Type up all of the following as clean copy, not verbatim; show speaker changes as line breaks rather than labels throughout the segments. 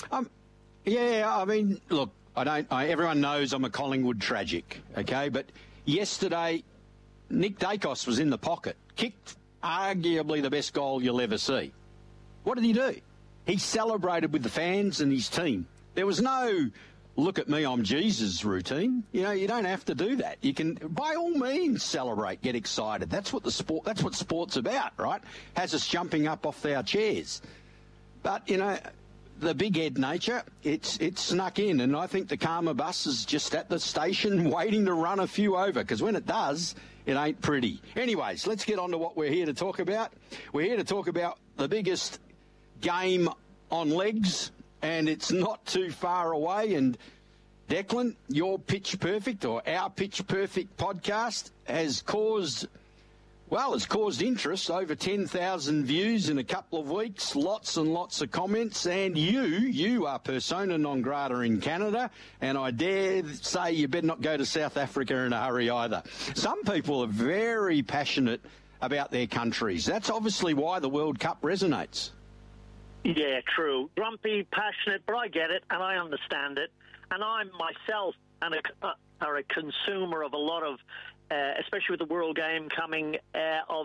Yeah, I mean, look, everyone knows I'm a Collingwood tragic, okay? But yesterday, Nick Dacos was in the pocket, kicked arguably the best goal you'll ever see. What did he do? He celebrated with the fans and his team. There was no look at me, I'm Jesus routine. You know, you don't have to do that. You can, by all means, celebrate, get excited. That's what sport's about, right? Has us jumping up off our chairs. But, you know, the big head nature, it's snuck in, and I think the Karma bus is just at the station waiting to run a few over, because when it does, it ain't pretty. Anyways, let's get on to what we're here to talk about. We're here to talk about the biggest game on legs, and it's not too far away. And Declan, your Pitch Perfect, or our Pitch Perfect podcast has caused interest, over 10,000 views in a couple of weeks, lots and lots of comments, and you are persona non grata in Canada, and I dare say you better not go to South Africa in a hurry either. Some people are very passionate about their countries. That's obviously why the World Cup resonates.
Yeah, true. Grumpy, passionate, but I get it, and I understand it. And I'm myself a consumer of a lot of, especially with the World Game coming, of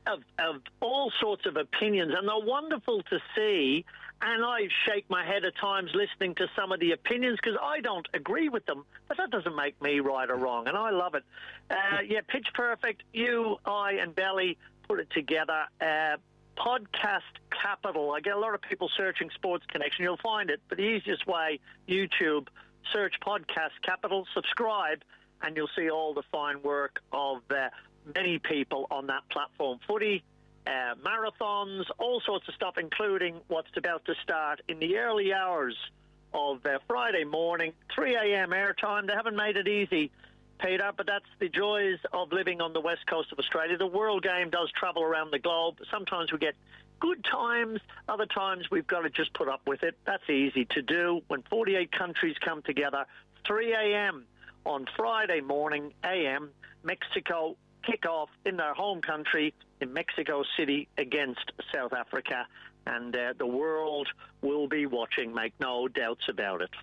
all sorts of opinions. And they're wonderful to see. And I shake my head at times listening to some of the opinions because I don't agree with them. But that doesn't make me right or wrong. And I love it. Yeah, Pitch Perfect. You, I, and Belly put it together. Podcast Capital. I get a lot of people searching Sports Connection. You'll find it. But the easiest way, YouTube, search Podcast Capital, subscribe, and you'll see all the fine work of many people on that platform. Footy, marathons, all sorts of stuff, including what's about to start in the early hours of Friday morning, 3 a.m. airtime. They haven't made it easy, Peter, but that's the joys of living on the west coast of Australia. The World Game does travel around the globe. Sometimes we get good times, other times we've got to just put up with it. That's easy to do when 48 countries come together. 3 a.m. on Friday morning, a.m., Mexico kick off in their home country in Mexico City against South Africa. And the world will be watching, make no doubts about it.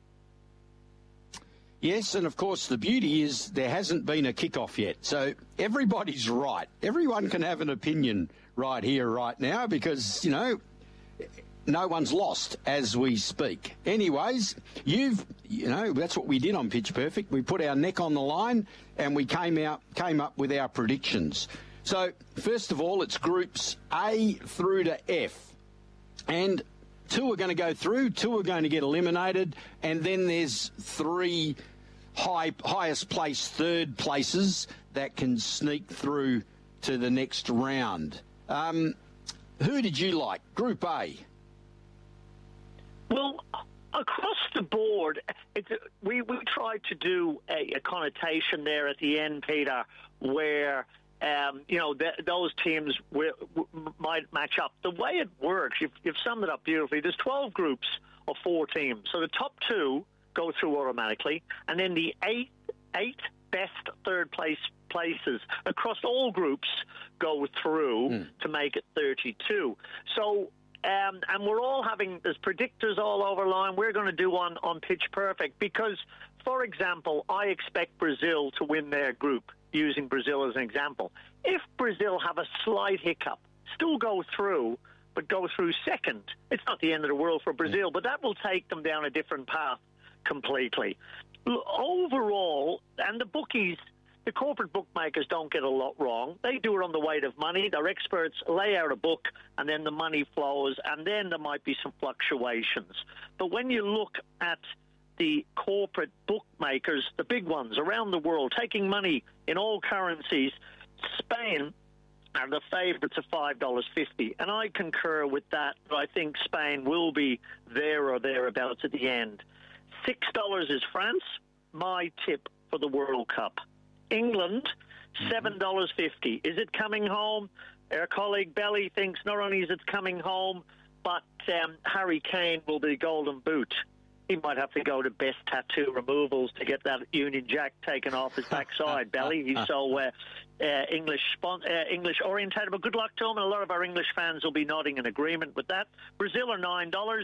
Yes, and of course the beauty is there hasn't been a kick-off yet. So everybody's right. Everyone can have an opinion right here, right now, because, you know, no one's lost as we speak. Anyways, that's what we did on Pitch Perfect. We put our neck on the line and we came up with our predictions. So first of all, it's groups A through to F. And 2 are going to go through, 2 are going to get eliminated, and then there's 3 highest placed third places that can sneak through to the next round. Who did you like? Group A.
Well, across the board, we tried to do a connotation there at the end, Peter, where those teams might match up. The way it works, you've summed it up beautifully. There's 12 groups of 4 teams. So the top 2 go through automatically, and then the eight best third places across all groups go through to make it 32. So, and we're all there's predictors all over line. We're going to do one on Pitch Perfect because, for example, I expect Brazil to win their group, using Brazil as an example. If Brazil have a slight hiccup, still go through, but go through second, it's not the end of the world for Brazil, but that will take them down a different path completely. Overall, and the bookies, the corporate bookmakers don't get a lot wrong. They do it on the weight of money. Their experts lay out a book, and then the money flows, and then there might be some fluctuations. But when you look at the corporate bookmakers, the big ones around the world, taking money in all currencies, Spain are the favourites of $5.50. And I concur with that. But I think Spain will be there or thereabouts at the end. $6 is France, my tip for the World Cup. England, $7.50. Is it coming home? Our colleague Belly thinks not only is it coming home, but Harry Kane will be Golden Boot. He might have to go to Best Tattoo Removals to get that Union Jack taken off his backside, Belly. He's so English orientated. But good luck to him, and a lot of our English fans will be nodding in agreement with that. Brazil are $9.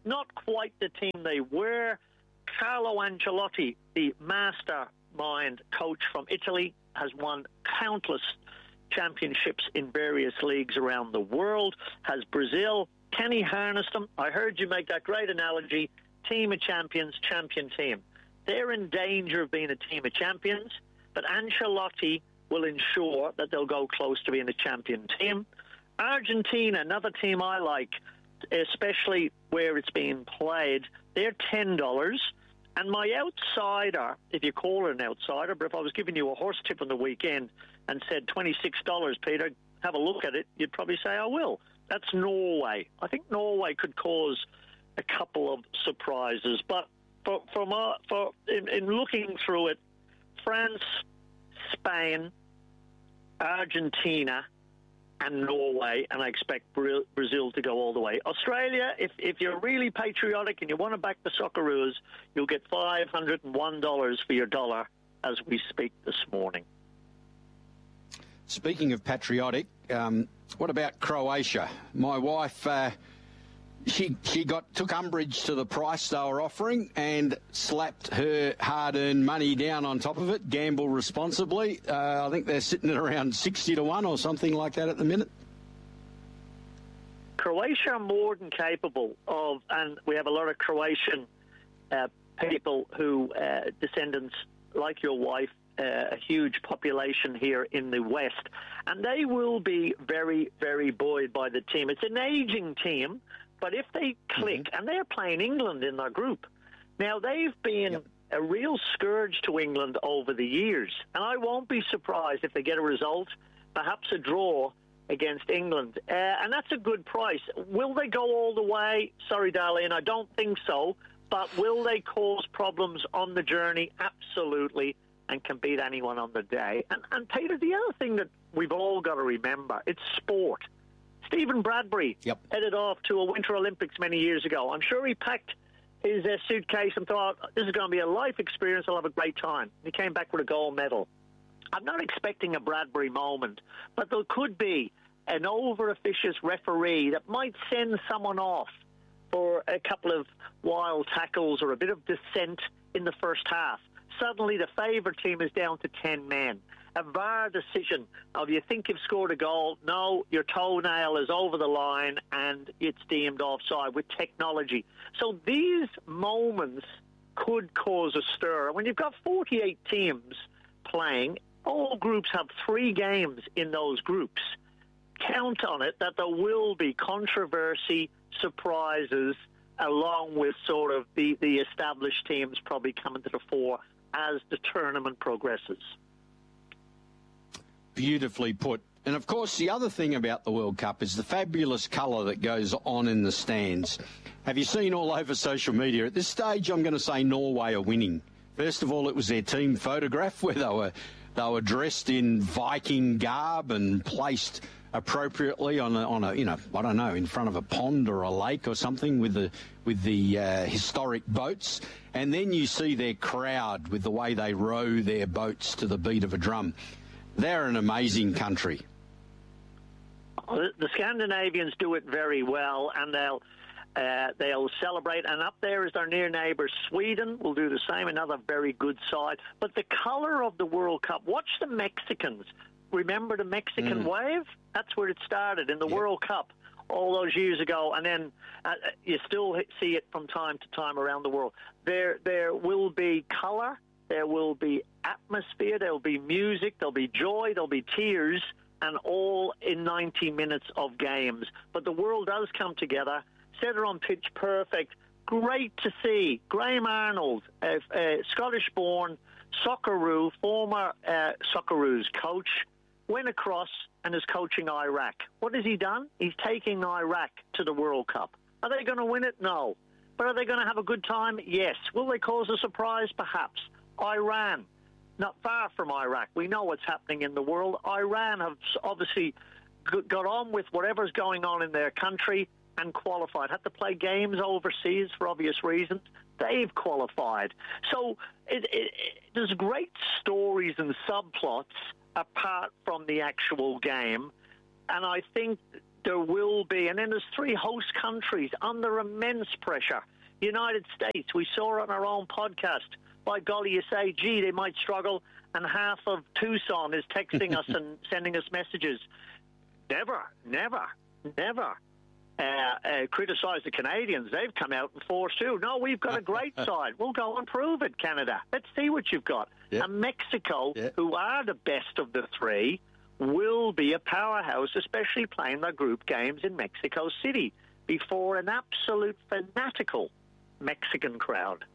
not quite the team they were. Carlo Ancelotti, the mastermind coach from Italy, has won countless championships in various leagues around the world. Has Brazil. Can he harness them? I heard you make that great analogy. Team of champions, champion team. They're in danger of being a team of champions, but Ancelotti will ensure that they'll go close to being a champion team. Argentina, another team I like, especially where it's being played, they're $10. And my outsider, if you call it an outsider, but if I was giving you a horse tip on the weekend and said $26, Peter, have a look at it, you'd probably say, I will. That's Norway. I think Norway could cause a couple of surprises. But in looking through it, France, Spain, Argentina, and Norway, and I expect Brazil to go all the way. Australia, if you're really patriotic and you want to back the Socceroos, you'll get $501 for your dollar as we speak this morning.
Speaking of patriotic, what about Croatia? My wife, she took umbrage to the price they were offering and slapped her hard-earned money down on top of it. Gamble responsibly. I think they're sitting at around 60-1 or something like that at the minute.
Croatia are more than capable of, and we have a lot of Croatian people who, descendants like your wife, a huge population here in the West, and they will be very, very buoyed by the team. It's an aging team, but if they click, and they're playing England in their group. Now, they've been a real scourge to England over the years, and I won't be surprised if they get a result, perhaps a draw against England, and that's a good price. Will they go all the way? Sorry, Darlene, I don't think so, but will they cause problems on the journey? Absolutely. And can beat anyone on the day. And Peter, the other thing that we've all got to remember, it's sport. Stephen Bradbury headed off to a Winter Olympics many years ago. I'm sure he packed his suitcase and thought, this is going to be a life experience, I'll have a great time. He came back with a gold medal. I'm not expecting a Bradbury moment, but there could be an over-officious referee that might send someone off for a couple of wild tackles or a bit of dissent in the first half. Suddenly the favoured team is down to 10 men. A VAR decision of you think you've scored a goal, no, your toenail is over the line and it's deemed offside with technology. So these moments could cause a stir. When you've got 48 teams playing, all groups have 3 games in those groups. Count on it that there will be controversy, surprises, along with sort of the established teams probably coming to the fore as the tournament progresses.
Beautifully put. And, of course, the other thing about the World Cup is the fabulous colour that goes on in the stands. Have you seen all over social media? At this stage, I'm going to say Norway are winning. First of all, it was their team photograph where they were dressed in Viking garb and placed appropriately on a I don't know, in front of a pond or a lake or something with the historic boats. And then you see their crowd with the way they row their boats to the beat of a drum. They're an amazing country.
The Scandinavians do it very well, and they'll celebrate. And up there is our near neighbour Sweden. Will do the same, another very good side. But the colour of the World Cup, watch the Mexicans. Remember the Mexican wave? That's where it started in the World Cup all those years ago, and then you still see it from time to time around the world. There will be colour, there will be atmosphere, there will be music, there'll be joy, there'll be tears, and all in 90 minutes of games. But the world does come together. Centre on pitch perfect. Great to see. Graham Arnold, Scottish-born Socceroo, former Socceroos coach, went across and is coaching Iraq. What has he done? He's taking Iraq to the World Cup. Are they going to win it? No. But are they going to have a good time? Yes. Will they cause a surprise? Perhaps. Iran, not far from Iraq. We know what's happening in the world. Iran have obviously got on with whatever's going on in their country and qualified. Had to play games overseas for obvious reasons. They've qualified. So there's great stories and subplots apart from the actual game. And I think there will be, and then there's 3 host countries under immense pressure. United States, we saw on our own podcast. By golly, you say, gee, they might struggle, and half of Tucson is texting us and sending us messages. Never criticise the Canadians. They've come out in force too. No, we've got a great side. We'll go and prove it, Canada. Let's see what you've got. Yep. And Mexico, who are the best of the 3, will be a powerhouse, especially playing their group games in Mexico City before an absolute fanatical Mexican crowd.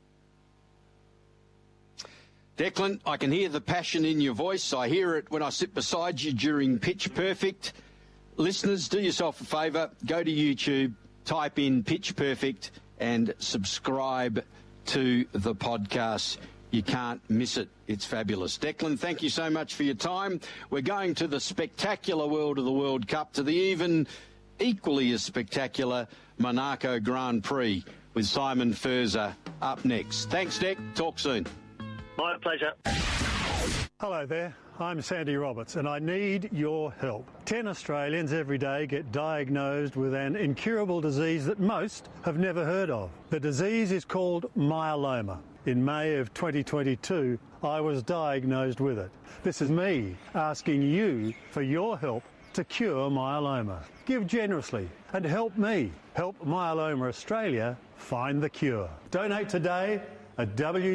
Declan, I can hear the passion in your voice. I hear it when I sit beside you during Pitch Perfect. Listeners, do yourself a favour. Go to YouTube, type in Pitch Perfect and subscribe to the podcast. You can't miss it. It's fabulous. Declan, thank you so much for your time. We're going to the spectacular world of the World Cup, to the even equally as spectacular Monaco Grand Prix with Simon Furzer up next. Thanks, Deck. Talk soon.
My pleasure.
Hello there, I'm Sandy Roberts and I need your help. 10 Australians every day get diagnosed with an incurable disease that most have never heard of. The disease is called myeloma. In May of 2022, I was diagnosed with it. This is me asking you for your help to cure myeloma. Give generously and help me. Help Myeloma Australia find the cure. Donate today at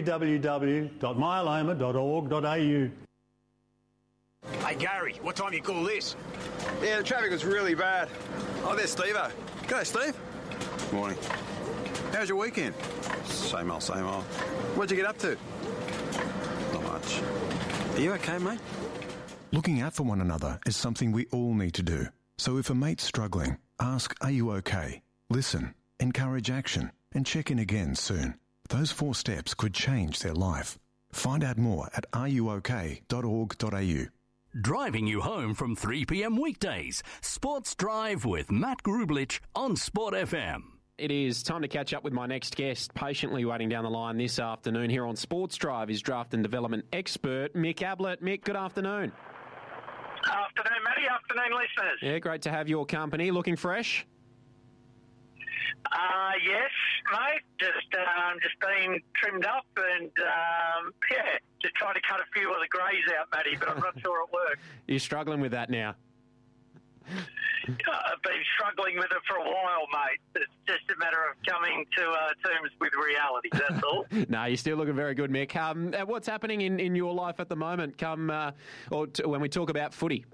www.myeloma.org.au.
Hey Gary, what time you call this?
Yeah, the traffic was really bad. Oh, there's Steve-o. G'day, Steve. Morning. How's your weekend? Same old, same old. What'd you get up to? Not much. Are you okay, mate?
Looking out for one another is something we all need to do. So if a mate's struggling, ask, are you okay? Listen, encourage action, and check in again soon. Those 4 steps could change their life. Find out more at ruok.org.au.
Driving you home from 3 p.m. weekdays. Sports Drive with Matt Grublich on Sport FM.
It is time to catch up with my next guest. Patiently waiting down the line this afternoon here on Sports Drive is draft and development expert Mick Ablett. Mick, good afternoon.
Afternoon, Matty. Afternoon, listeners.
Yeah, great to have your company. Looking fresh?
Yes, mate. Just been trimmed up and, just trying to cut a few of the greys out, Matty, but I'm not sure it works.
You're struggling with that now?
I've been struggling with it for a while, mate. It's just a matter of coming to terms with reality, that's all.
No, you're still looking very good, Mick. What's happening in your life at the moment when we talk about footy?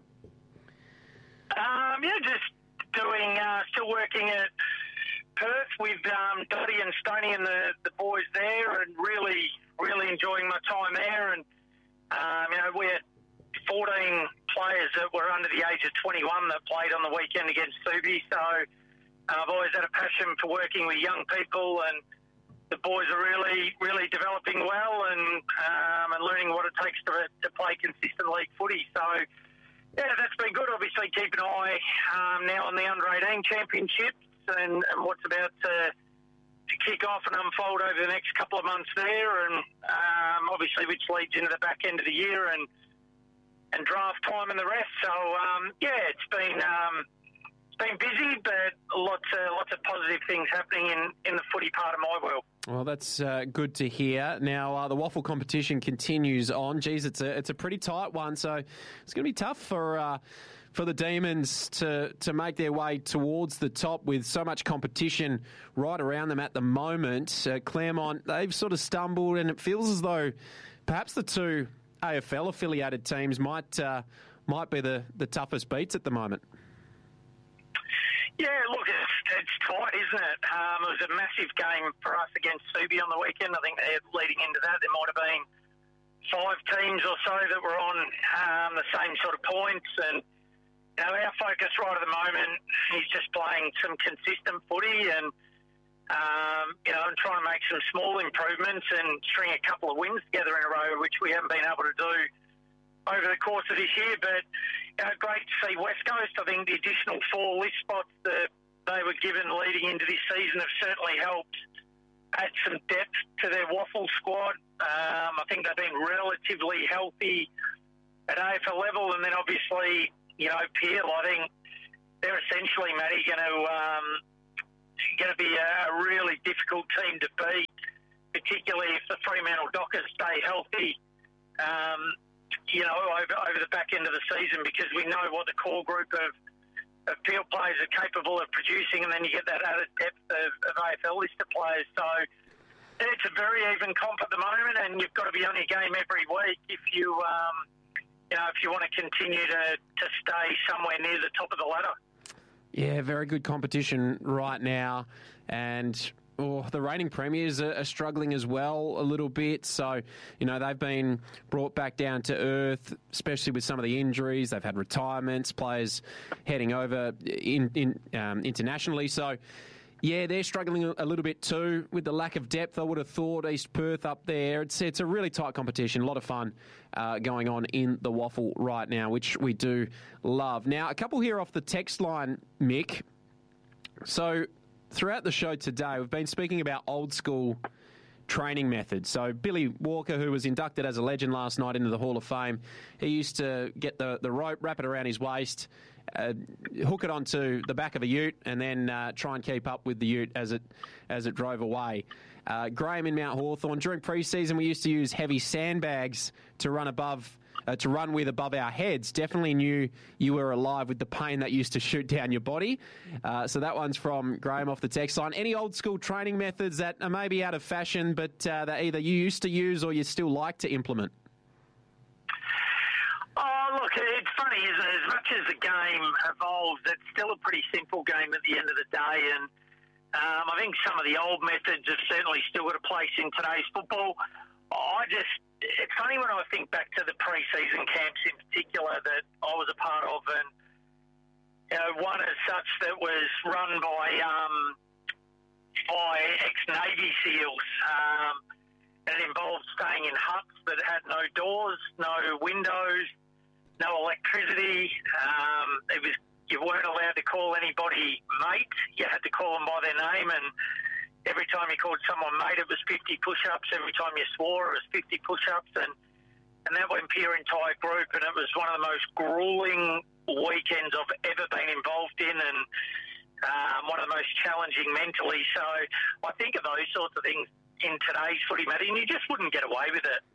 Just doing, still working at Perth with Dotty and Stoney and the boys there, and really enjoying my time there. And we had 14 players that were under the age of 21 that played on the weekend against Subi. So I've always had a passion for working with young people, and the boys are really developing well and learning what it takes to play consistent league footy. So yeah, that's been good. Obviously, keep an eye now on the under-18 championships and what's about to kick off and unfold over the next couple of months there, and obviously which leads into the back end of the year and draft time and the rest. So it's been busy, but lots of positive things happening in the footy part of my world.
Well, that's good to hear. Now, the waffle competition continues on. Geez, it's a pretty tight one, so it's going to be tough for the Demons to make their way towards the top with so much competition right around them at the moment. Claremont, they've sort of stumbled, and it feels as though perhaps the 2 AFL-affiliated teams might be the toughest beats at the moment.
Yeah, look, it's tight, isn't it? It was a massive game for us against Subi on the weekend. I think leading into that, there might have been 5 teams or so that were on the same sort of points. And our focus right at the moment is just playing some consistent footy and trying to make some small improvements and string a couple of wins together in a row, which we haven't been able to do over the course of this year. But great to see West Coast. I think the additional 4 list spots that they were given leading into this season have certainly helped add some depth to their waffle squad. I think they've been relatively healthy at AFL level, and then obviously, Peel, I think they're essentially, Matty, going to be a really difficult team to beat, particularly if the Fremantle Dockers stay healthy. Over the back end of the season, because we know what the core group of field players are capable of producing, and then you get that added depth of AFL lister players. So it's a very even comp at the moment, and you've got to be on your game every week if you want to continue to stay somewhere near the top of the ladder.
Yeah, very good competition right now, and the reigning premiers are struggling as well a little bit. So, they've been brought back down to earth, especially with some of the injuries. They've had retirements, players heading over internationally. So, yeah, they're struggling a little bit too with the lack of depth. I would have thought East Perth up there. It's a really tight competition, a lot of fun going on in the Waffle right now, which we do love. Now, a couple here off the text line, Mick. So, throughout the show today, we've been speaking about old school training methods. So Billy Walker, who was inducted as a legend last night into the Hall of Fame, he used to get the rope, wrap it around his waist, hook it onto the back of a ute, and then try and keep up with the ute as it drove away. Graham in Mount Hawthorn, during pre-season, we used to use heavy sandbags to run with above our heads. Definitely knew you were alive with the pain that used to shoot down your body. So that one's from Graham off the text line. Any old school training methods that are maybe out of fashion, but that either you used to use or you still like to implement?
Oh, look, it's funny, isn't it? As much as the game evolves, it's still a pretty simple game at the end of the day. And I think some of the old methods have certainly still got a place in today's football. It's funny when I think back to the pre-season camps in particular that I was a part of, and one as such that was run by ex-Navy SEALs, and it involved staying in huts that had no doors, no windows, no electricity. You weren't allowed to call anybody mate. You had to call them by their name, and every time you called someone mate, it was 50 push-ups. Every time you swore, it was 50 push-ups. And that went for your entire group. And it was one of the most grueling weekends I've ever been involved in, and one of the most challenging mentally. So I think of those sorts of things in today's footy, Matty, and you just wouldn't get away with it.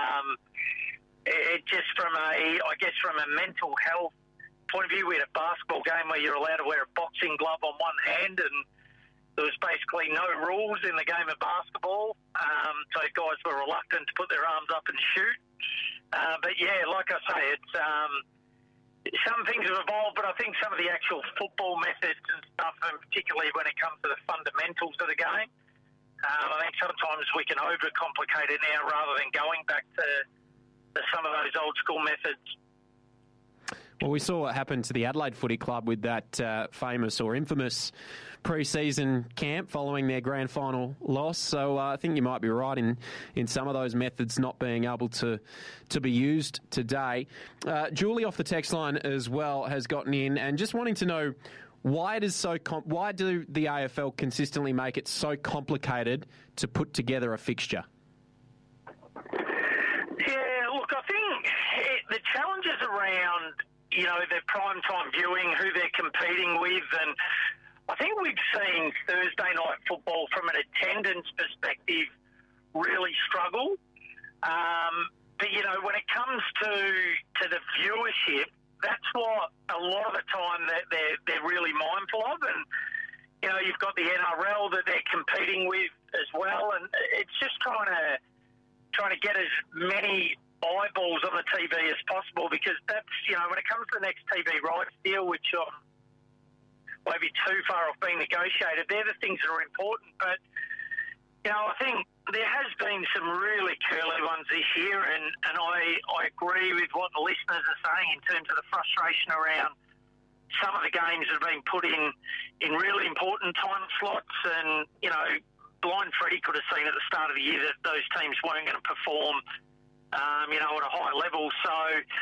It just from a mental health point of view, we had a basketball game where you're allowed to wear a boxing glove on one hand, and there was basically no rules in the game of basketball, so guys were reluctant to put their arms up and shoot. But yeah, like I say, it's some things have evolved, but I think some of the actual football methods and stuff, and particularly when it comes to the fundamentals of the game, I think sometimes we can overcomplicate it now rather than going back to some of those old school methods.
Well, we saw what happened to the Adelaide Footy Club with that famous or infamous pre-season camp following their grand final loss. So I think you might be right in some of those methods not being able to be used today. Julie off the text line as well has gotten in and just wanting to know why do the AFL consistently make it so complicated to put together a fixture?
Yeah, look, I think the challenges around their prime time viewing, who they're competing with, and I think we've seen Thursday night football from an attendance perspective really struggle. But when it comes to the viewership, that's what a lot of the time that they're really mindful of, and you've got the NRL that they're competing with as well, and it's just trying to get as many eyeballs on the TV as possible, because that's, when it comes to the next TV rights deal, which maybe too far off being negotiated, they're the things that are important. But, I think there has been some really curly ones this year, and I agree with what the listeners are saying in terms of the frustration around some of the games that have been put in really important time slots, and, Blind Freddie could have seen at the start of the year that those teams weren't going to perform at a high level. So,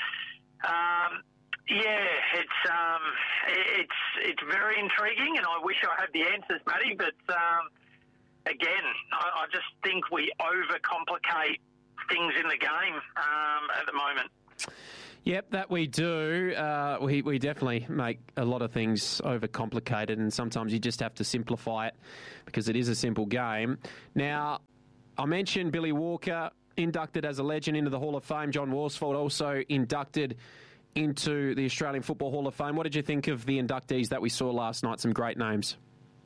it's very intriguing, and I wish I had the answers, Matty. But again, I just think we overcomplicate things in the game at the moment.
Yep, that we do. We definitely make a lot of things overcomplicated, and sometimes you just have to simplify it because it is a simple game. Now, I mentioned Billy Walker, inducted as a legend into the Hall of Fame. John Worsfold also inducted into the Australian Football Hall of Fame. What did you think of the inductees that we saw last night? Some great names.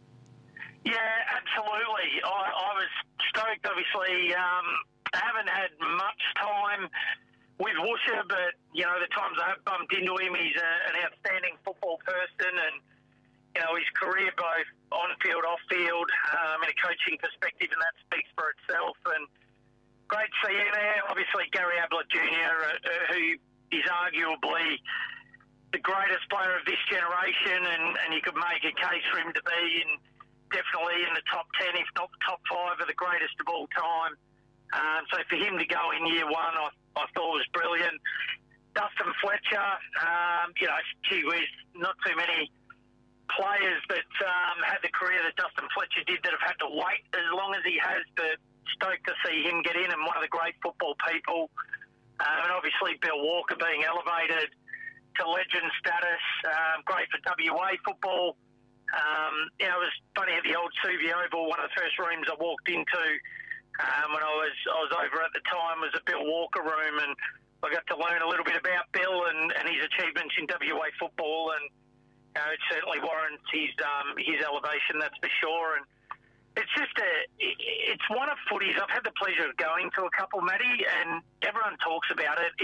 Yeah, absolutely. I was stoked, obviously. I haven't had much time with Woosha, but, you know, the times I have bumped into him, he's an outstanding football person, and, you know, his career both on-field, off-field, in a coaching perspective, and that speaks for itself. And great to see him there. Obviously, Gary Ablett Jr., who is arguably the greatest player of this generation, and you could make a case for him to be definitely in the top 10, if not top 5 of the greatest of all time. So for him to go in year one, I thought was brilliant. Dustin Fletcher, you know, gee whiz, not too many players that had the career that Dustin Fletcher did that have had to wait as long as he has, but stoked to see him get in, and one of the great football people. And obviously Bill Walker being elevated to legend status, great for WA football. You know, it was funny at the old Suvi Oval, one of the first rooms I walked into when I was over at the time was a Bill Walker room, and I got to learn a little bit about Bill and his achievements in WA football, and you know, it certainly warrants his elevation, that's for sure. And it's just it's one of footies. I've had the pleasure of going to a couple, Matty, and everyone talks about it.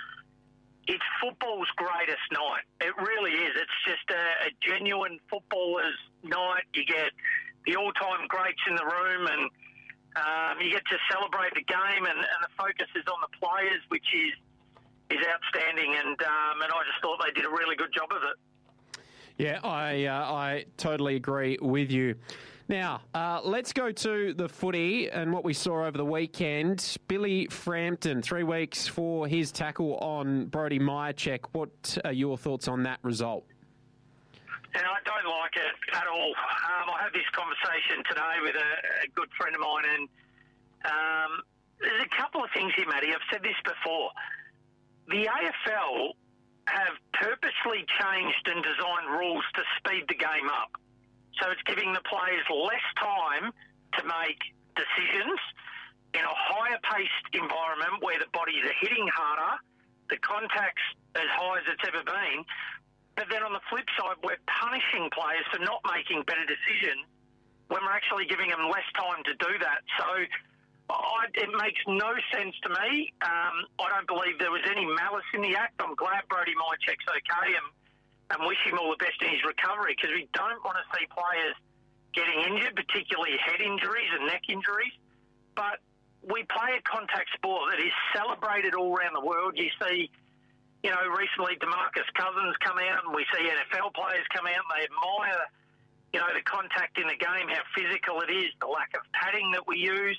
It's football's greatest night. It really is. It's just a genuine footballer's night. You get the all-time greats in the room, and you get to celebrate the game, and the focus is on the players, which is outstanding. And I just thought they did a really good job of it.
Yeah, I totally agree with you. Now, let's go to the footy and what we saw over the weekend. Billy Frampton, 3 weeks for his tackle on Brodie Mihocek. What are your thoughts on that result?
And I don't like it at all. I had this conversation today with a good friend of mine, and there's a couple of things here, Matty. I've said this before. The AFL have purposely changed and designed rules to speed the game up. So it's giving the players less time to make decisions in a higher-paced environment where the bodies are hitting harder, the contact's as high as it's ever been. But then on the flip side, we're punishing players for not making better decisions when we're actually giving them less time to do that. So it makes no sense to me. I don't believe there was any malice in the act. I'm glad Brodie Mihocek's okay and wish him all the best in his recovery, because we don't want to see players getting injured, particularly head injuries and neck injuries. But we play a contact sport that is celebrated all around the world. You see, you know, recently DeMarcus Cousins come out, and we see NFL players come out, and they admire, you know, the contact in the game, how physical it is, the lack of padding that we use.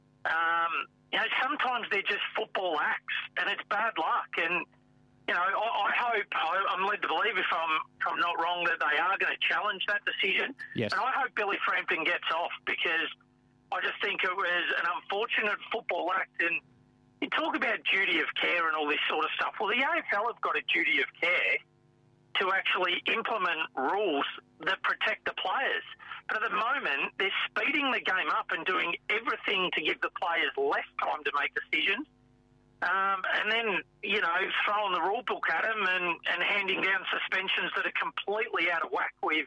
You know, sometimes they're just football acts, and it's bad luck. And, you know, I hope, I'm led to believe, if I'm not wrong, that they are going to challenge that decision.
Yes.
And I hope Billy Frampton gets off, because I just think it was an unfortunate football act. And you talk about duty of care and all this sort of stuff. Well, the AFL have got a duty of care to actually implement rules that protect the players. But at the moment, they're speeding the game up and doing everything to give the players less time to make decisions. And then, you know, throwing the rule book at them and handing down suspensions that are completely out of whack with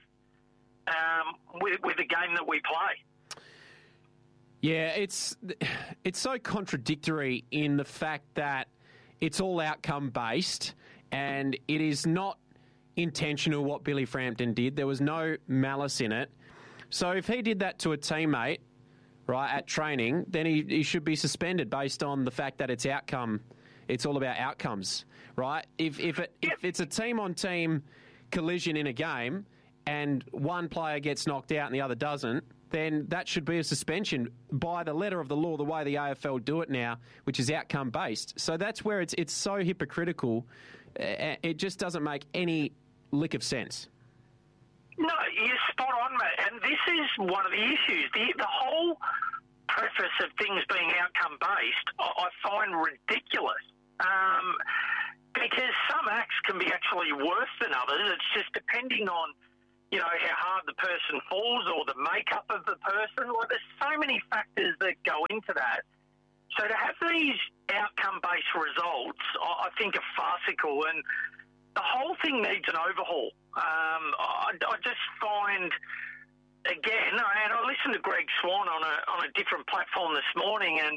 the game that we play.
Yeah, it's so contradictory in the fact that it's all outcome-based, and it is not intentional what Billy Frampton did. There was no malice in it. So if he did that to a teammate, right, at training, then he should be suspended based on the fact that it's outcome. It's all about outcomes, right? If it's a team-on-team collision in a game and one player gets knocked out and the other doesn't, then that should be a suspension by the letter of the law, the way the AFL do it now, which is outcome-based. So that's where it's so hypocritical. It just doesn't make any lick of sense.
No, you're spot on, mate. And this is one of the issues. The whole preface of things being outcome-based, I find ridiculous. because some acts can be actually worse than others. It's just depending on, how hard the person falls or the makeup of the person. Well, there's so many factors that go into that. So to have these outcome-based results, I think are farcical, and the whole thing needs an overhaul. I just find, again, and I listened to Greg Swan on a different platform this morning, and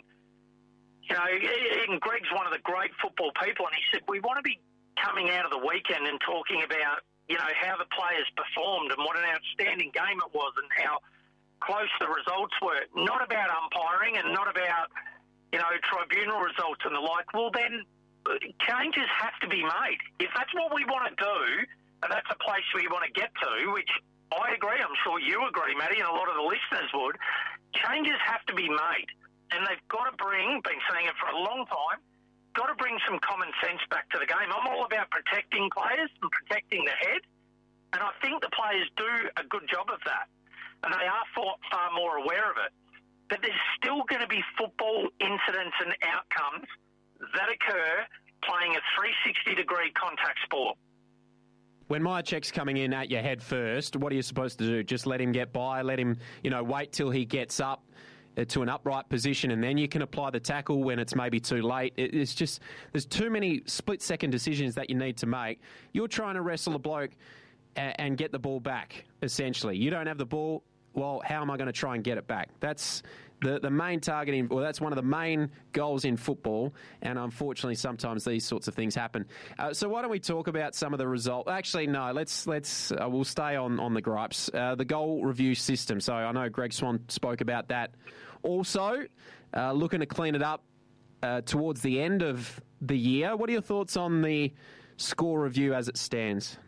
Greg's one of the great football people, and he said, we want to be coming out of the weekend and talking about, how the players performed and what an outstanding game it was and how close the results were. Not about umpiring and not about, tribunal results and the like. Well, then changes have to be made. If that's what we want to do, and that's a place we want to get to, which I agree, I'm sure you agree, Matty, and a lot of the listeners would, changes have to be made. And they've got to been saying it for a long time, got to bring some common sense back to the game. I'm all about protecting players and protecting the head, and I think the players do a good job of that, and they are far more aware of it. But there's still going to be football incidents and outcomes that occur playing a 360-degree contact sport.
When Mihocek's coming in at your head first, what are you supposed to do? Just let him get by, let him, wait till he gets up to an upright position, and then you can apply the tackle when it's maybe too late. It's just, there's too many split-second decisions that you need to make. You're trying to wrestle a bloke and get the ball back, essentially. You don't have the ball, well, how am I going to try and get it back? That's the main target, that's one of the main goals in football, and unfortunately sometimes these sorts of things happen. So why don't we talk about some of the results? Actually, no, we'll stay on the gripes. The goal review system. So I know Greg Swan spoke about that. Also, looking to clean it up towards the end of the year. What are your thoughts on the score review as it stands?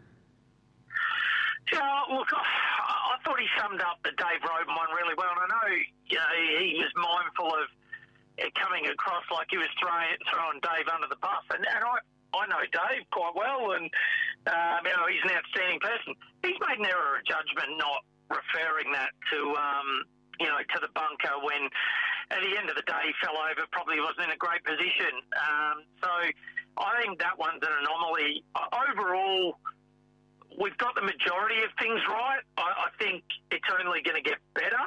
Yeah, look, I thought he summed up the Dave Roden one really well, and I know he was mindful of it coming across like he was throwing Dave under the bus, and I know Dave quite well, and he's an outstanding person. He's made an error of judgment not referring that to the bunker when, at the end of the day, he fell over, probably wasn't in a great position. So I think that one's an anomaly. Overall, we've got the majority of things right. I think it's only going to get better.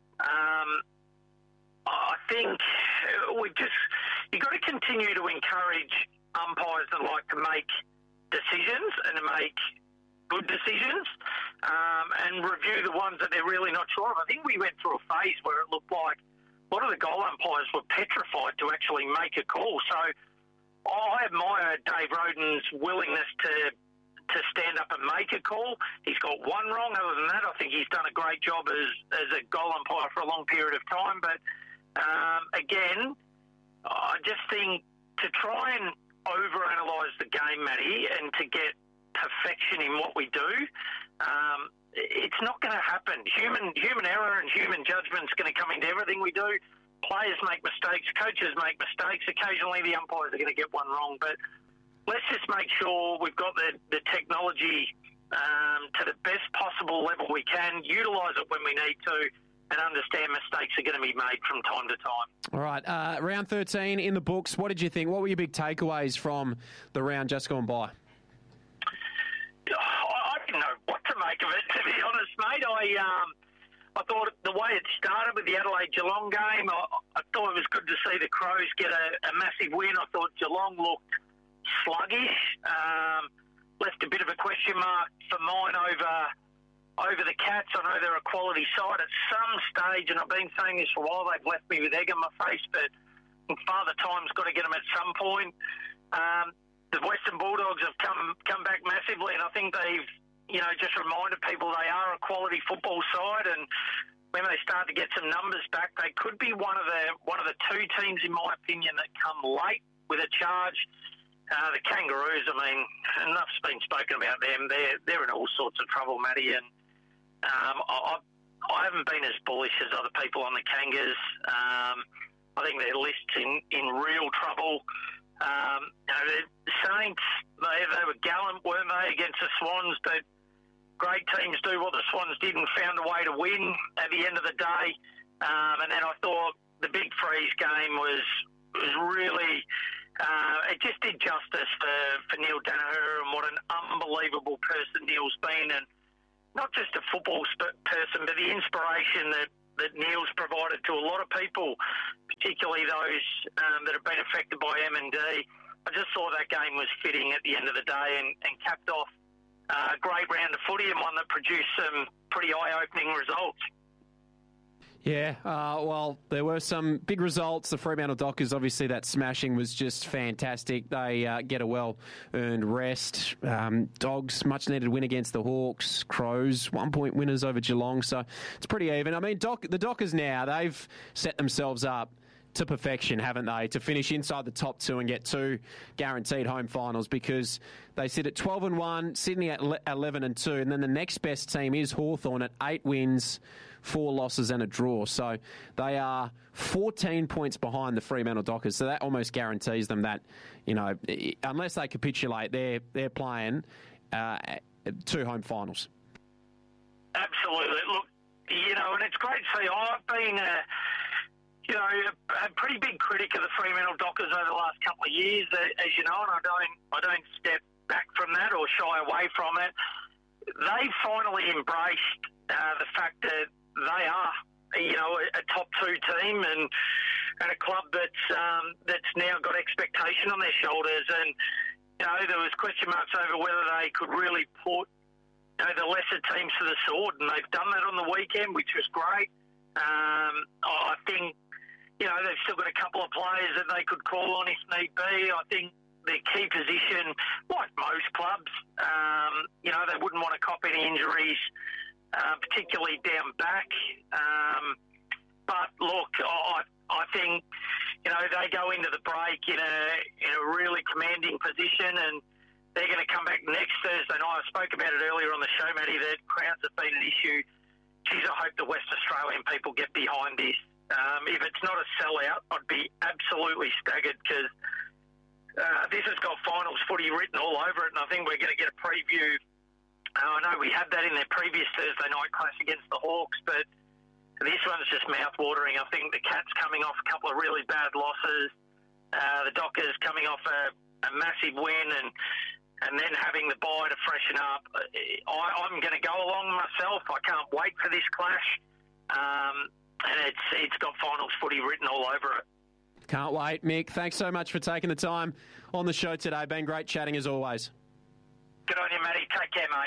I think you've got to continue to encourage umpires that like to make decisions and to make good decisions and review the ones that they're really not sure of. I think we went through a phase where it looked like a lot of the goal umpires were petrified to actually make a call. So I admire Dave Roden's willingness to stand up and make a call. He's got one wrong. Other than that, I think he's done a great job as a goal umpire for a long period of time. But again, I just think to try and overanalyze the game, Matty, and to get perfection in what we do, it's not going to happen. Human error and human judgment is going to come into everything we do. Players make mistakes, coaches make mistakes. Occasionally the umpires are going to get one wrong, but let's just make sure we've got the technology to the best possible level we can, utilise it when we need to, and understand mistakes are going to be made from time to time.
All right, round 13 in the books. What did you think? What were your big takeaways from the round just gone by?
I didn't know what to make of it, to be honest, mate. I thought the way it started with the Adelaide-Geelong game, I thought it was good to see the Crows get a massive win. I thought Geelong looked sluggish, left a bit of a question mark for mine over the Cats. I know they're a quality side at some stage, and I've been saying this for a while, they've left me with egg on my face, but Father Time's got to get them at some point. The Western Bulldogs have come back massively, and I think they've just reminded people they are a quality football side, and when they start to get some numbers back, they could be one of the two teams, in my opinion, that come late with a charge. The Kangaroos, I mean, enough's been spoken about them. They're in all sorts of trouble, Matty, and I haven't been as bullish as other people on the Kangas. I think their list's in real trouble. The Saints, they were gallant, weren't they, against the Swans? But great teams do what the Swans did and found a way to win at the end of the day. And then I thought the Big Freeze game was really it just did justice for Neil Danaher and what an unbelievable person Neil's been, and not just a football person, but the inspiration that Neil's provided to a lot of people, particularly those that have been affected by M&D. I just thought that game was fitting at the end of the day and capped off a great round of footy and one that produced some pretty eye-opening results.
Yeah, well, there were some big results. The Fremantle Dockers, obviously, that smashing was just fantastic. They get a well-earned rest. Dogs, much-needed win against the Hawks. Crows, 1-point winners over Geelong, so it's pretty even. I mean, the Dockers now, they've set themselves up to perfection, haven't they, to finish inside the top 2 and get 2 guaranteed home finals, because they sit at 12-1, Sydney at 11-2, and then the next best team is Hawthorn at 8 wins, 4 losses and a draw. So they are 14 points behind the Fremantle Dockers. So that almost guarantees them that, you know, unless they capitulate, they're playing 2 home finals.
Absolutely. Look, you know, and it's great to see. I've been a pretty big critic of the Fremantle Dockers over the last couple of years, as you know, and I don't step back from that or shy away from it. They finally embraced the fact that they are, you know, a top 2 team and a club that's now got expectation on their shoulders. And you know, there was question marks over whether they could really put, you know, the lesser teams to the sword, and they've done that on the weekend, which was great. I think, you know, they've still got a couple of players that they could call on if need be. I think their key position, like most clubs, you know, they wouldn't want to cop any injuries, particularly down back. But look, I think, you know, they go into the break in a really commanding position, and they're going to come back next Thursday night. I spoke about it earlier on the show, Matty, that crowds have been an issue. Geez, I hope the West Australian people get behind this. If it's not a sellout, I'd be absolutely staggered, because this has got finals footy written all over it, and I think we're going to get a preview. I know we had that in their previous Thursday night clash against the Hawks, but this one's just mouth-watering. I think the Cats coming off a couple of really bad losses, the Dockers coming off a massive win, and then having the bye to freshen up. I'm going to go along myself. I can't wait for this clash, and it's got finals footy written all over it.
Can't wait, Mick. Thanks so much for taking the time on the show today. Been great chatting as always.
Good on you, Matty. Take care, mate.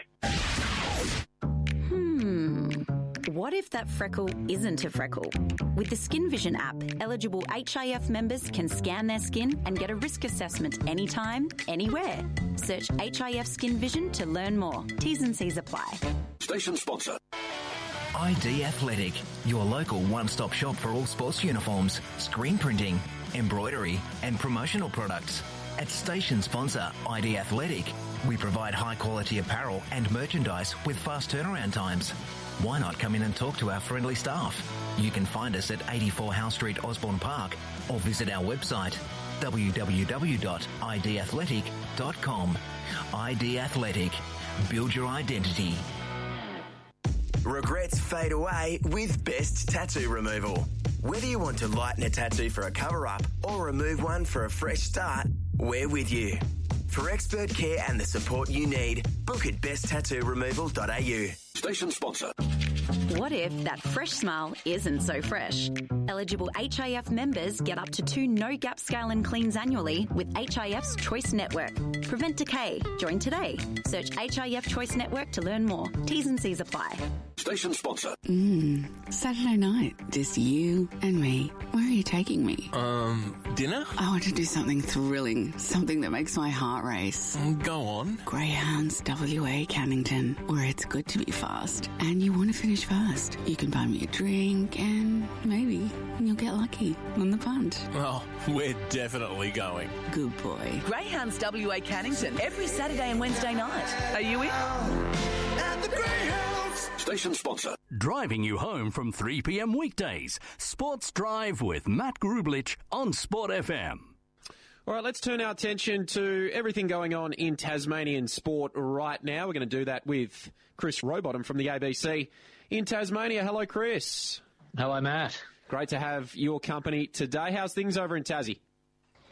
What if that freckle isn't a freckle? With the Skin Vision app, eligible HIF members can scan their skin and get a risk assessment anytime, anywhere. Search HIF Skin Vision to learn more. T's and C's apply.
Station sponsor.
ID Athletic, your local one-stop shop for all sports uniforms, screen printing, embroidery and promotional products. At station sponsor ID Athletic, we provide high-quality apparel and merchandise with fast turnaround times. Why not come in and talk to our friendly staff? You can find us at 84 Howe Street, Osborne Park, or visit our website www.idathletic.com. ID Athletic. Build your identity.
Regrets fade away with Best Tattoo Removal. Whether you want to lighten a tattoo for a cover-up or remove one for a fresh start, we're with you. For expert care and the support you need, book at besttattooremoval.au.
Station sponsor.
What if that fresh smile isn't so fresh? Eligible HIF members get up to 2 no-gap scale and cleans annually with HIF's Choice Network. Prevent decay. Join today. Search HIF Choice Network to learn more. T's and C's apply.
Station sponsor.
Saturday night, just you and me. Where are you taking me?
Dinner?
I want to do something thrilling, something that makes my heart race.
Go on.
Greyhounds WA Cannington, where it's good to be fast and you want to finish fast. You can buy me a drink and maybe you'll get lucky on the punt.
Oh, we're definitely going.
Good boy.
Greyhounds WA Cannington, every Saturday and Wednesday night. Are you in?
At the Greyhounds. Station sponsor. Driving you home from 3 p.m. weekdays. Sports Drive with Matt Grublich on Sport FM.
All right, let's turn our attention to everything going on in Tasmanian sport right now. We're going to do that with Chris Rowbottom from the ABC in Tasmania. Hello, Chris.
Hello, Matt.
Great to have your company today. How's things over in Tassie?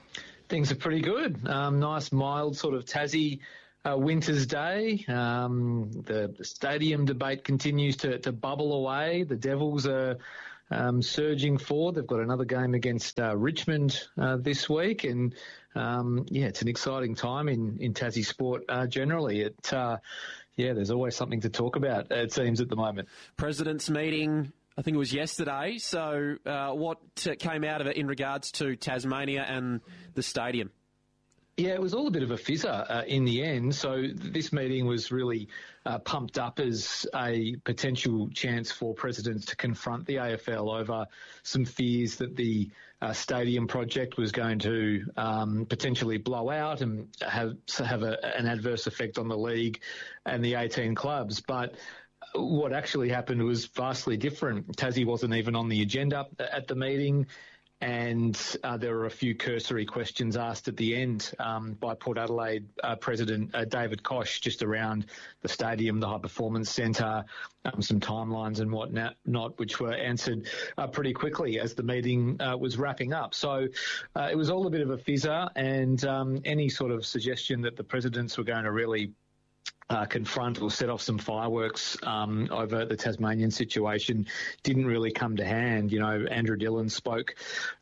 Things are pretty good. Nice, mild sort of Tassie winter's day. The stadium debate continues to bubble away. The Devils are surging forward. They've got another game against Richmond this week, and it's an exciting time in Tassie sport generally. There's always something to talk about, it seems, at the moment.
President's meeting, I think it was yesterday. So what came out of it in regards to Tasmania and the stadium?
Yeah, it was all a bit of a fizzer in the end. So this meeting was really pumped up as a potential chance for presidents to confront the AFL over some fears that the stadium project was going to potentially blow out and have an adverse effect on the league and the 18 clubs. But what actually happened was vastly different. Tassie wasn't even on the agenda at the meeting. And there were a few cursory questions asked at the end by Port Adelaide President David Koch just around the stadium, the High Performance Centre, some timelines and whatnot, which were answered pretty quickly as the meeting was wrapping up. So it was all a bit of a fizzer, and any sort of suggestion that the presidents were going to really confront or set off some fireworks over the Tasmanian situation didn't really come to hand. You know, Andrew Dillon spoke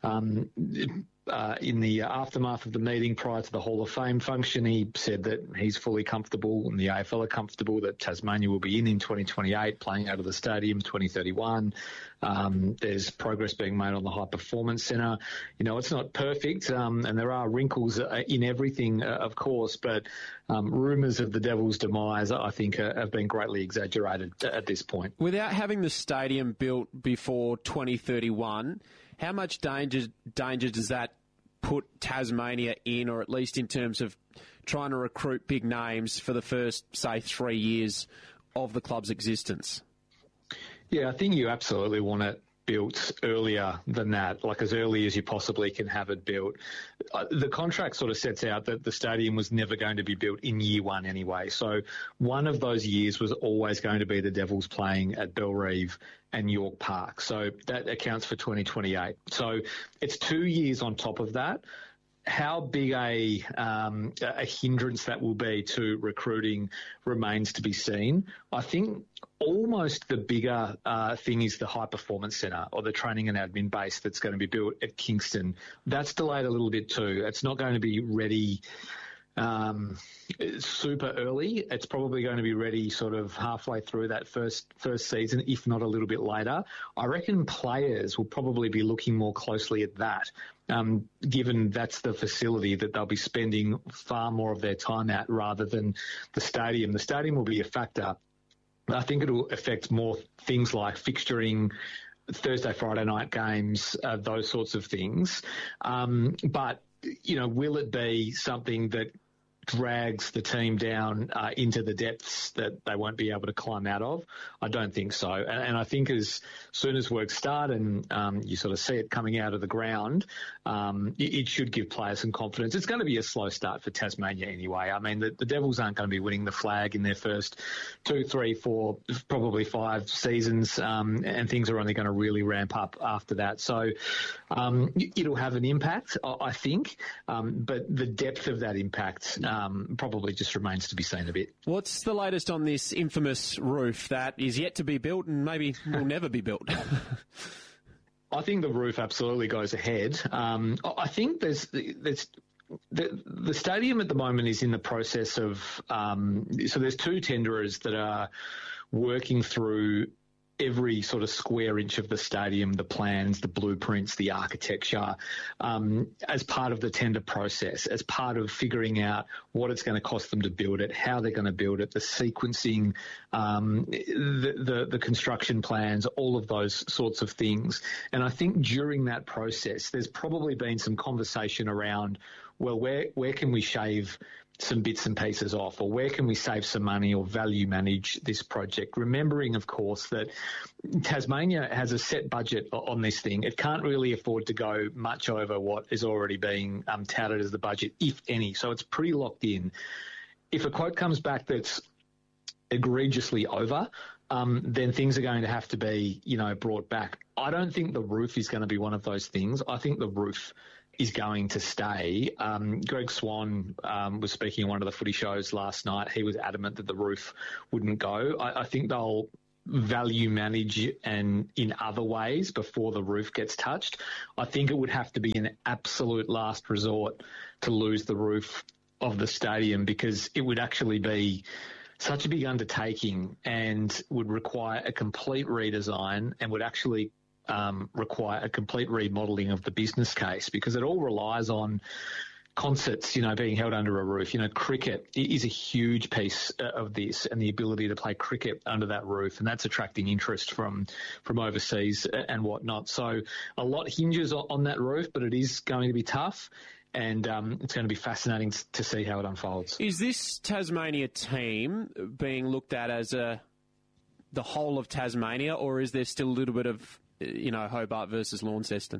in the aftermath of the meeting prior to the Hall of Fame function. He said that he's fully comfortable and the AFL are comfortable that Tasmania will be in 2028, playing out of the stadium 2031. There's progress being made on the High Performance Centre. You know, it's not perfect, and there are wrinkles in everything, of course, but rumours of the Devils' demise, I think, have been greatly exaggerated at this point.
Without having the stadium built before 2031, how much danger does that put Tasmania in, or at least in terms of trying to recruit big names for the first, say, 3 years of the club's existence?
Yeah, I think you absolutely want it built earlier than that, like as early as you possibly can have it built. The contract sort of sets out that the stadium was never going to be built in year one anyway. So one of those years was always going to be the Devils playing at Bellerive and York Park. So that accounts for 2028. So it's 2 years on top of that. How big a hindrance that will be to recruiting remains to be seen. I think almost the bigger thing is the High Performance Centre, or the training and admin base that's going to be built at Kingston. That's delayed a little bit too. It's not going to be ready super early. It's probably going to be ready sort of halfway through that first season, if not a little bit later. I reckon players will probably be looking more closely at that, given that's the facility that they'll be spending far more of their time at rather than the stadium. The stadium will be a factor. I think it'll affect more things like fixturing, Thursday, Friday night games, those sorts of things. But, you know, will it be something that drags the team down into the depths that they won't be able to climb out of? I don't think so. And I think as soon as work start and you sort of see it coming out of the ground, it should give players some confidence. It's going to be a slow start for Tasmania anyway. I mean, the Devils aren't going to be winning the flag in their first 2, 3, 4, probably 5 seasons, and things are only going to really ramp up after that. So it'll have an impact, I think, but the depth of that impact probably just remains to be seen a bit.
What's the latest on this infamous roof that is yet to be built and maybe will never be built?
I think the roof absolutely goes ahead. I think there's the stadium at the moment is in the process of so there's 2 tenderers that are working through every sort of square inch of the stadium, the plans, the blueprints, the architecture, as part of the tender process, as part of figuring out what it's going to cost them to build it, how they're going to build it, the sequencing, the construction plans, all of those sorts of things. And I think during that process, there's probably been some conversation around, well, where can we shave some bits and pieces off, or where can we save some money or value manage this project? Remembering, of course, that Tasmania has a set budget on this thing. It can't really afford to go much over what is already being touted as the budget, if any. So it's pretty locked in. If a quote comes back that's egregiously over, then things are going to have to be, brought back. I don't think the roof is going to be one of those things. I think the roof is going to stay. Greg Swan was speaking on one of the footy shows last night. He was adamant that the roof wouldn't go. I think they'll value manage and in other ways before the roof gets touched. I think it would have to be an absolute last resort to lose the roof of the stadium, because it would actually be such a big undertaking and would require a complete redesign and would actually require a complete remodelling of the business case, because it all relies on concerts, being held under a roof. Cricket is a huge piece of this, and the ability to play cricket under that roof, and that's attracting interest from overseas and whatnot. So a lot hinges on that roof, but it is going to be tough, and it's going to be fascinating to see how it unfolds.
Is this Tasmania team being looked at as the whole of Tasmania, or is there still a little bit of Hobart versus Launceston?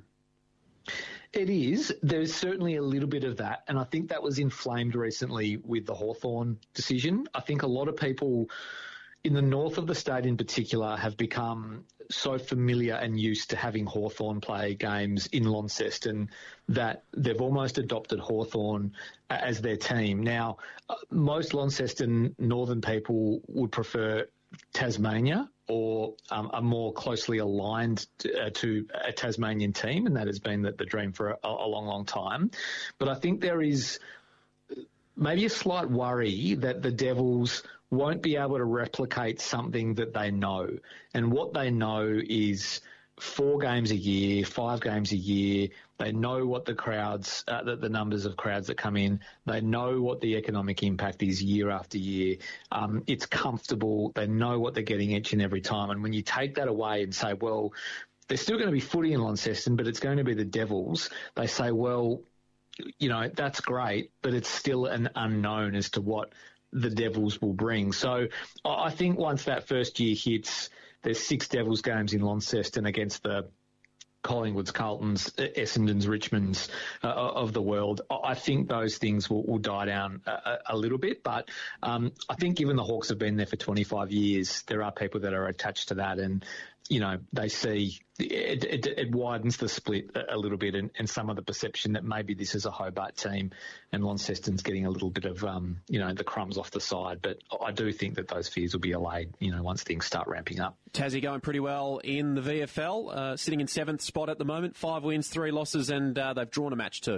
It is. There's certainly a little bit of that, and I think that was inflamed recently with the Hawthorn decision. I think a lot of people in the north of the state in particular have become so familiar and used to having Hawthorn play games in Launceston that they've almost adopted Hawthorn as their team. Now, most Launceston northern people would prefer Tasmania or are more closely aligned to a Tasmanian team, and that has been the dream for a long, long time. But I think there is maybe a slight worry that the Devils won't be able to replicate something that they know. And what they know is 4 games a year, 5 games a year. They know what the crowds, the numbers of crowds that come in. They know what the economic impact is year after year. It's comfortable. They know what they're getting each and every time. And when you take that away and say, well, there's still going to be footy in Launceston, but it's going to be the Devils, they say, well, that's great, but it's still an unknown as to what the Devils will bring. So I think once that first year hits, there's 6 Devils games in Launceston against the Collingwoods, Carltons, Essendons, Richmonds of the world. I think those things will die down a little bit, but I think given the Hawks have been there for 25 years, there are people that are attached to that, and they see it widens the split a little bit, and some of the perception that maybe this is a Hobart team and Launceston's getting a little bit of, the crumbs off the side. But I do think that those fears will be allayed, once things start ramping up.
Tassie going pretty well in the VFL, sitting in 7th spot at the moment, 5 wins, 3 losses, and they've drawn a match too.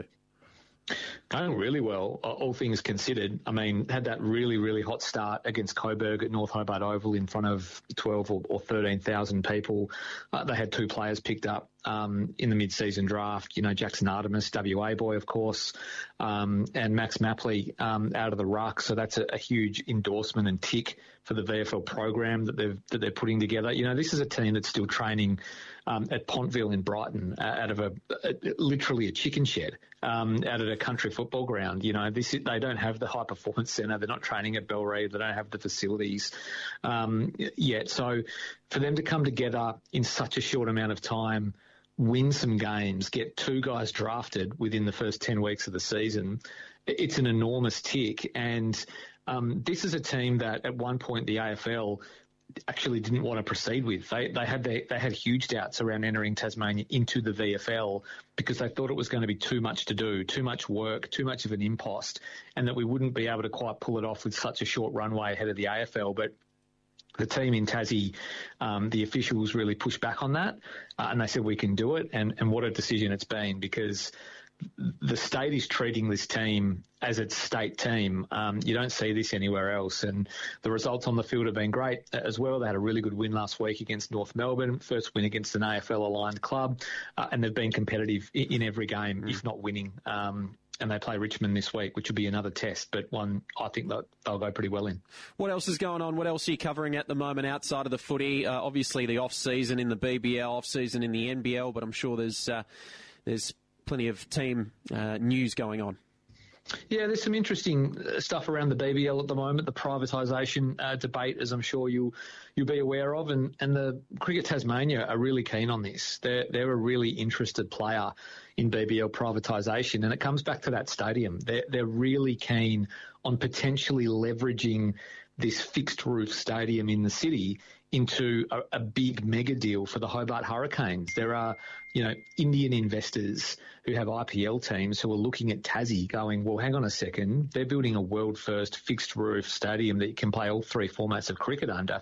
Going really well, all things considered. I mean, had that really, really hot start against Coburg at North Hobart Oval in front of 12 or 13,000 people. They had 2 players picked up in the mid-season draft. Jackson Artemis, WA boy, of course, and Max Mapley out of the ruck. So that's a huge endorsement and tick for the VFL program that they're putting together. This is a team that's still training at Pontville in Brighton out of literally a chicken shed out at a country football ground. They don't have the high performance centre. They're not training at Bellreeve. They don't have the facilities yet. So for them to come together in such a short amount of time, win some games, get 2 guys drafted within the first 10 weeks of the season, it's an enormous tick. And this is a team that at one point the AFL actually didn't want to proceed with. They had huge doubts around entering Tasmania into the VFL because they thought it was going to be too much to do, too much work, too much of an impost, and that we wouldn't be able to quite pull it off with such a short runway ahead of the AFL. But the team in Tassie, the officials really pushed back on that, and they said we can do it. And what a decision it's been, because the state is treating this team as its state team. You don't see this anywhere else. And the results on the field have been great as well. They had a really good win last week against North Melbourne, first win against an AFL-aligned club, and they've been competitive in every game, if not winning. And they play Richmond this week, which will be another test, but one I think they'll go pretty well in.
What else is going on? What else are you covering at the moment outside of the footy? Obviously the off-season in the BBL, off-season in the NBL, but I'm sure there's plenty of team news going on.
Yeah, there's some interesting stuff around the BBL at the moment, the privatisation debate, as I'm sure you'll be aware of, and the Cricket Tasmania are really keen on this. They're a really interested player in BBL privatisation, and it comes back to that stadium. They're really keen on potentially leveraging this fixed roof stadium in the city into a big mega deal for the Hobart Hurricanes. There are, Indian investors who have IPL teams who are looking at Tassie going, well, hang on a second, they're building a world-first fixed-roof stadium that you can play all three formats of cricket under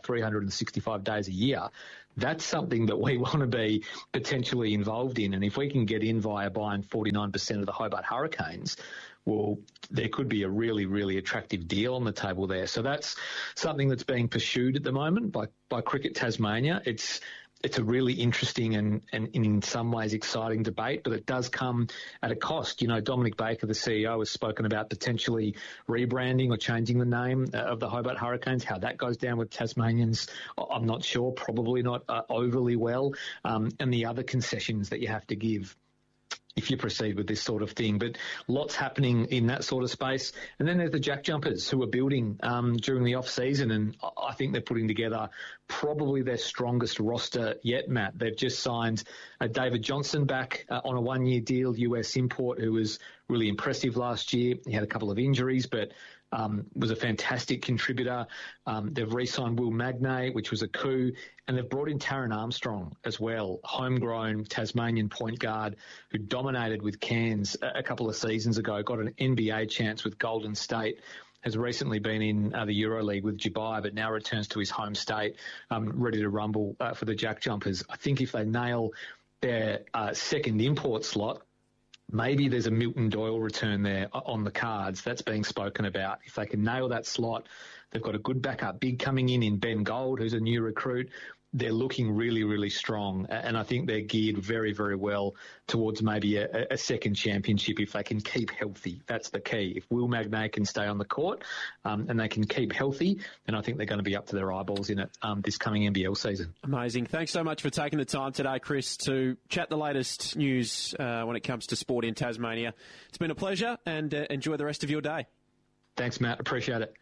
365 days a year. That's something that we want to be potentially involved in. And if we can get in via buying 49% of the Hobart Hurricanes, well, there could be a really, really attractive deal on the table there. So that's something that's being pursued at the moment by Cricket Tasmania. It's a really interesting and in some ways exciting debate, but it does come at a cost. Dominic Baker, the CEO, has spoken about potentially rebranding or changing the name of the Hobart Hurricanes. How that goes down with Tasmanians, I'm not sure, probably not overly well, and the other concessions that you have to give if you proceed with this sort of thing. But lots happening in that sort of space. And then there's the Jack Jumpers who are building during the off-season, and I think they're putting together probably their strongest roster yet, Matt. They've just signed David Johnson back on a one-year deal, US import, who was really impressive last year. He had a couple of injuries, but was a fantastic contributor. They've re-signed Will Magnay, which was a coup, and they've brought in Taran Armstrong as well, homegrown Tasmanian point guard who dominated with Cairns a couple of seasons ago, got an NBA chance with Golden State, has recently been in the EuroLeague with Dubai, but now returns to his home state, ready to rumble for the Jack Jumpers. I think if they nail their second import slot, maybe there's a Milton Doyle return there on the cards. That's being spoken about. If they can nail that slot, they've got a good backup big coming in Ben Gold, who's a new recruit. They're looking really, really strong, and I think they're geared very, very well towards maybe a second championship if they can keep healthy. That's the key. If Will Magnay can stay on the court and they can keep healthy, then I think they're going to be up to their eyeballs in it this coming NBL season.
Amazing. Thanks so much for taking the time today, Chris, to chat the latest news when it comes to sport in Tasmania. It's been a pleasure, and enjoy the rest of your day.
Thanks, Matt. Appreciate it.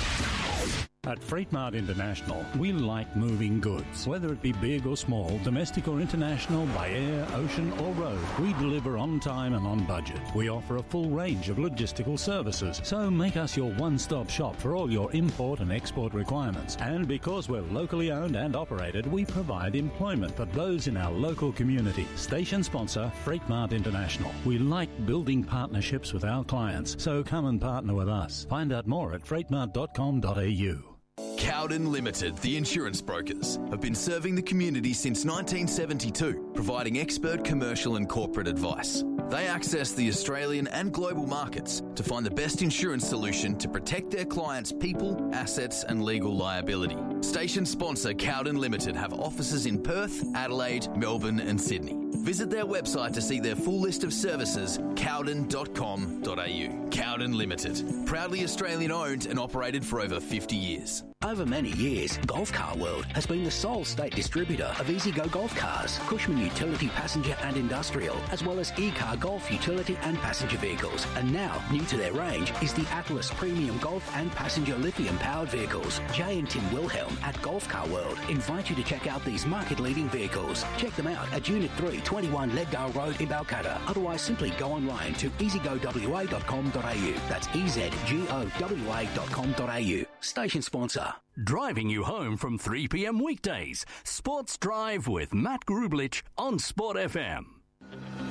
At Freightmart International, we like moving goods. Whether it be big or small, domestic or international, by air, ocean or road, we deliver on time and on budget. We offer a full range of logistical services, so make us your one-stop shop for all your import and export requirements. And because we're locally owned and operated, we provide employment for those in our local community. Station sponsor, Freightmart International. We like building partnerships with our clients, so come and partner with us. Find out more at freightmart.com.au.
Cowden Limited, the insurance brokers, have been serving the community since 1972, providing expert commercial and corporate advice. They access the Australian and global markets to find the best insurance solution to protect their clients' people, assets and legal liability. Station sponsor Cowden Limited have offices in Perth, Adelaide, Melbourne and Sydney. Visit their website to see their full list of services, cowden.com.au. Cowden Limited, proudly Australian owned and operated for over 50 years.
Over many years, Golf Car World has been the sole state distributor of EasyGo Golf Cars, Cushman Utility Passenger and Industrial, as well e Car Golf Utility and Passenger Vehicles. And now, new to their range is the Atlas Premium Golf and Passenger Lithium-powered vehicles. Jay and Tim Wilhelm at Golf Car World invite you to check out these market-leading vehicles. Check them out at Unit 3, 21 Leddale Road in Balcatta. Otherwise, simply go online to easygowa.com.au. That's easygowa.com.au. Station sponsor.
Driving you home from 3 p.m. weekdays. Sports Drive with Matt Grublich on Sport FM.